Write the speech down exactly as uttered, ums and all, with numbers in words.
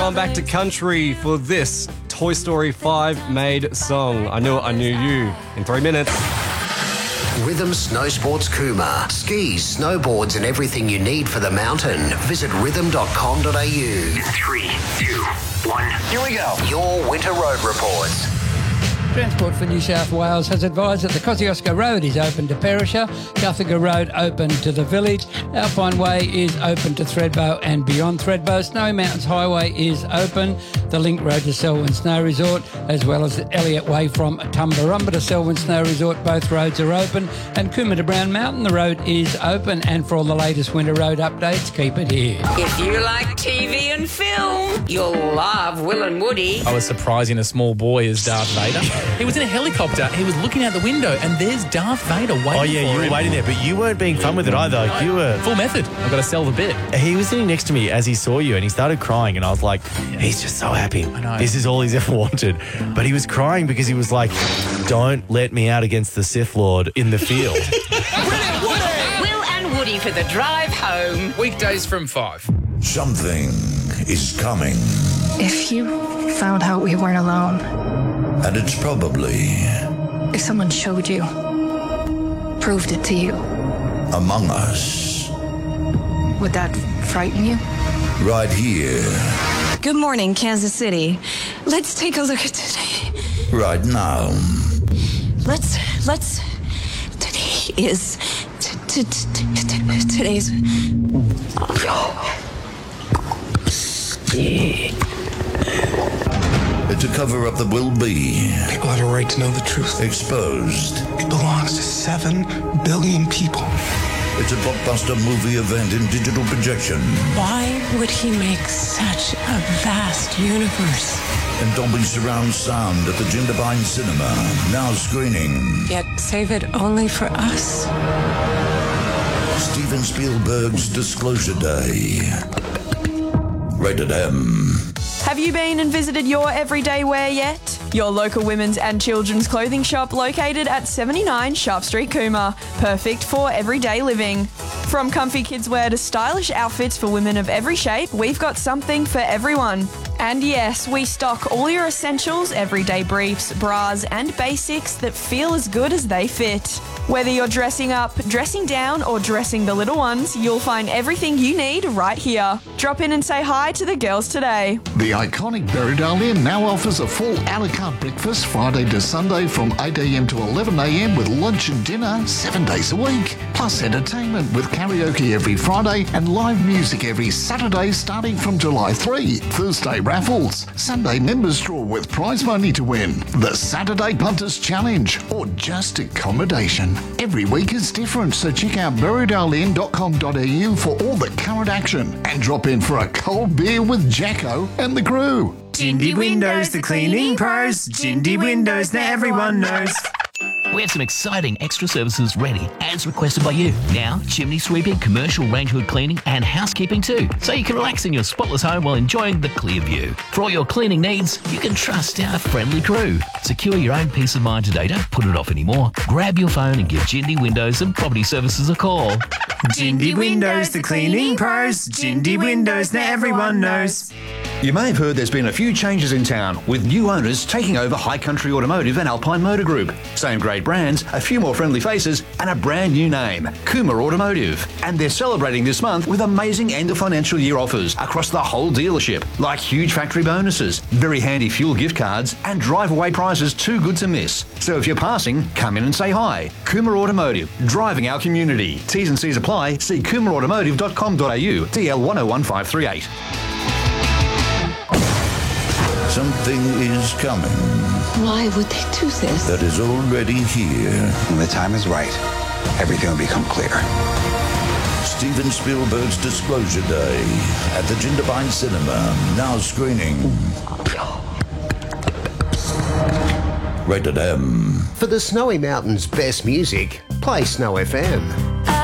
gone back to country for this Toy Story five made song. I Knew It, I Knew You, in three minutes. Rhythm Snow Sports Cooma. Skis, snowboards and everything you need for the mountain. Visit rhythm dot com dot a u. Three, two, one. Here we go. Your winter road reports. Transport for New South Wales has advised that the Kosciuszko Road is open to Perisher, Guthaga Road open to the village, Alpine Way is open to Thredbo and beyond Thredbo, Snowy Mountains Highway is open, the Link Road to Selwyn Snow Resort, as well as the Elliott Way from Tumbarumba to Selwyn Snow Resort, both roads are open, and Cooma to Brown Mountain, the road is open, and for all the latest winter road updates, keep it here. If you like T V and film, you'll love Will and Woody. I was surprising a small boy as Darth Vader. He was in a helicopter. He was looking out the window, and there's Darth Vader waiting for him. Oh, yeah, you were him. waiting there, but you weren't being fun with it either. Like, you were... Full method. I've got to sell the bit. He was sitting next to me as he saw you, and he started crying, and I was like, he's just so happy. I know. This is all he's ever wanted. But he was crying because he was like, don't let me out against the Sith Lord in the field. Will and Woody for the drive home. Weekdays from five. Something is coming. If you found out we weren't alone. And it's probably... If someone showed you, proved it to you. Among Us. Would that frighten you? Right here. Good morning, Kansas City. Let's take a look at today. Right now. Let's, let's, today is, t- t- t- t- today's... It's a cover-up that will be... People have a right to know the truth. Exposed. It belongs to seven billion people. It's a blockbuster movie event in digital projection. Why would he make such a vast universe? And Dolby Surround Sound at the Jindabyne Cinema. Now screening. Yet save it only for us. Steven Spielberg's Disclosure Day. Rated M. Have you been and visited your everyday wear yet? Your local women's and children's clothing shop located at seventy-nine Sharp Street, Cooma. Perfect for everyday living. From comfy kids wear to stylish outfits for women of every shape, we've got something for everyone. And yes, we stock all your essentials, everyday briefs, bras and basics that feel as good as they fit. Whether you're dressing up, dressing down or dressing the little ones, you'll find everything you need right here. Drop in and say hi to the girls today. The iconic Berrydale Inn now offers a full a la carte breakfast Friday to Sunday from eight a.m. to eleven a.m. with lunch and dinner seven days a week. Plus entertainment with karaoke every Friday and live music every Saturday starting from July third. Thursday raffles, Sunday members draw with prize money to win, the Saturday Punters Challenge, or just accommodation. Every week is different, so check out berrydale inn dot com dot a u for all the current action and drop in for a cold beer with Jacko and the crew. Jindy Windows, the cleaning pros. Jindy Windows, now everyone knows. We have some exciting extra services ready as requested by you. Now, chimney sweeping, commercial range hood cleaning and housekeeping too. So you can relax in your spotless home while enjoying the clear view. For all your cleaning needs, you can trust our friendly crew. Secure your own peace of mind today. Don't put it off anymore. Grab your phone and give Jindy Windows and Property Services a call. Jindy Windows, the cleaning pros. Jindy Windows, now everyone knows. You may have heard there's been a few changes in town, with new owners taking over High Country Automotive and Alpine Motor Group. Same great brands, a few more friendly faces, and a brand new name, Cooma Automotive. And they're celebrating this month with amazing end of financial year offers across the whole dealership, like huge factory bonuses, very handy fuel gift cards, and drive-away prizes too good to miss. So if you're passing, come in and say hi. Cooma Automotive, driving our community. T's and C's apply. See cooma automotive dot com dot a u, D L one oh one five three eight. Something is coming. Why would they do this? That is already here. When the time is right, everything will become clear. Steven Spielberg's Disclosure Day at the Jindabyne Cinema, now screening. Rated M. For the Snowy Mountains' best music, play Snow F M.